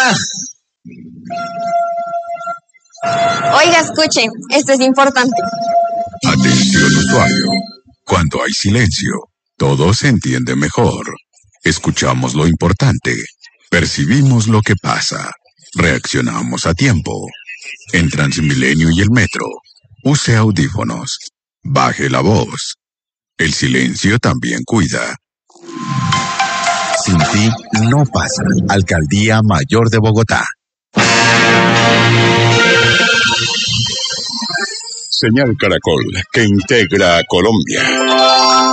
¡Ah! Oiga, escuche, esto es importante. Atención usuario. Cuando hay silencio, todo se entiende mejor. Escuchamos lo importante. Percibimos lo que pasa. Reaccionamos a tiempo. En Transmilenio y el metro, use audífonos. Baje la voz. El silencio también cuida. Sin ti no pasa. Alcaldía Mayor de Bogotá. Señal Caracol, que integra a Colombia.